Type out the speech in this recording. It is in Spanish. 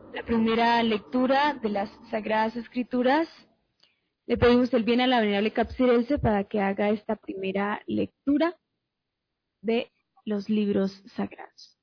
la primera lectura de las Sagradas Escrituras. Le pedimos el bien a la venerable Capsirense para que haga esta primera lectura de los libros sagrados.